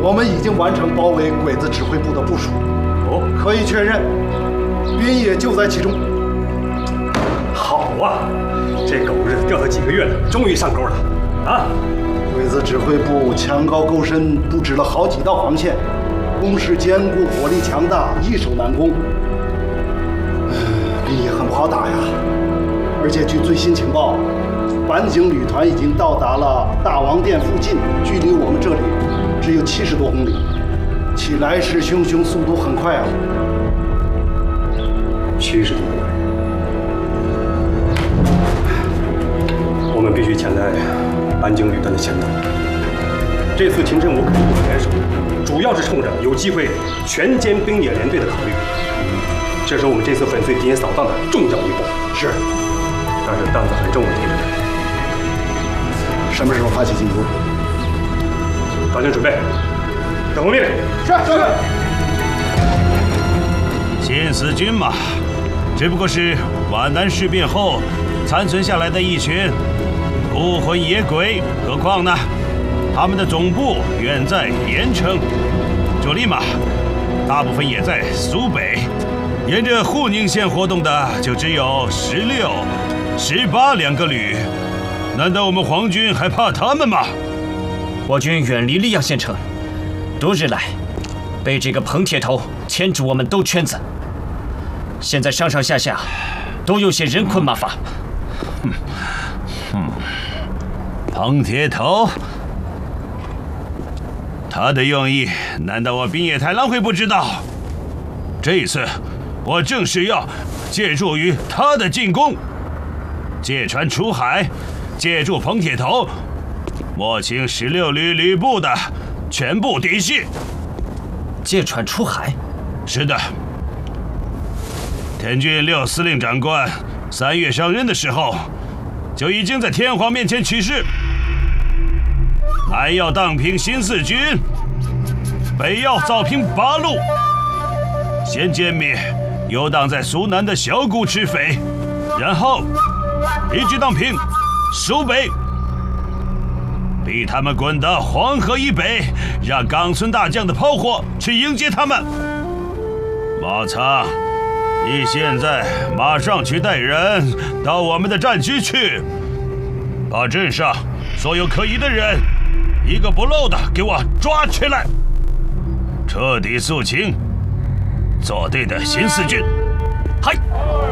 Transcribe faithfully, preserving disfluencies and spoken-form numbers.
我们已经完成包围鬼子指挥部的部署。 哦， 可以确认，兵也就在其中。 好啊，这狗日子吊他几个月了，终于上钩了。啊！ 鬼子指挥部墙高沟深，布置了好几道防线，工事坚固，火力强大，易守难攻。兵也很不好打呀。而且据最新情报，反警旅团已经到达了大王殿附近，距离我们这里只有七十多公里，其来势汹汹，速度很快啊！ 七十多公里，我们必须抢在安警旅团的前头。这次秦振武肯定不会联手，主要是冲着有机会全歼兵野连队的考虑。这是我们这次粉碎敌人扫荡的重要一步。 是， 但是担子很重，同志们。 什么时候发起进攻？ 抓紧准备，等候命令。 是是。 新四军嘛，只不过是皖南事变后残存下来的一群孤魂野鬼，何况呢，他们的总部远在盐城，主力嘛，大部分也在苏北，沿着沪宁线活动的就只有十六、十八两个旅，难道我们皇军还怕他们吗？ 我军远离溧阳县城，多日来被这个彭铁头牵住我们兜圈子，现在上上下下都有些人困马乏。 嗯嗯，彭铁头，他的用意难道我滨野太郎会不知道？这一次我正是要借助于他的进攻，借船出海，借助彭铁头摸清十六旅旅部的全部底细。 借船出海？ 是的。田军六司令长官三月上任的时候，就已经在天皇面前起誓，南要荡平新四军，北要造平八路，先歼灭游荡在苏南的小股赤匪，然后一举荡平苏北，逼他们滚到黄河以北，让冈村大将的炮火去迎接他们。马仓，你现在马上去带人到我们的战区去，把镇上所有可疑的人一个不漏的给我抓起来，彻底肃清坐队的新四军。嗨！